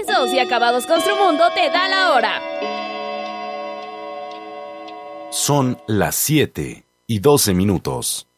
Pisos y Acabados Construmundo te da la hora. Son las 7:12.